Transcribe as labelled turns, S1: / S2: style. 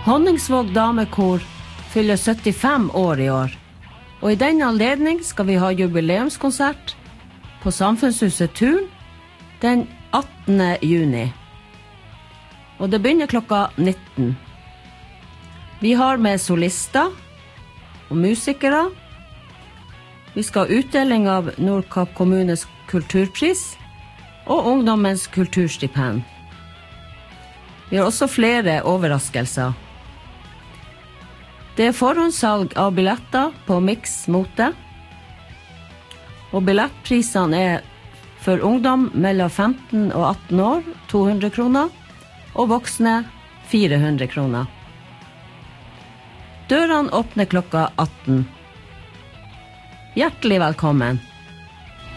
S1: Honningsvåg damekor fyller 75 år i år, og i den anledning skal vi ha jubileumskonsert på Samfunnshuset Turn den 18. juni. Og det begynner klokka 19. Vi har med solister og musikere. Vi skal ha utdeling av Nordkapp kommunes kulturpris og ungdommens kulturstipend. Vi har også flere overraskelser. Det er forhåndssalg av billetter på Mix Mote, og billettprisene er for ungdom mellom 15 og 18 år 200 kroner, og voksne 400 kroner. Dørene åpner klokka 18. Hjertelig velkommen!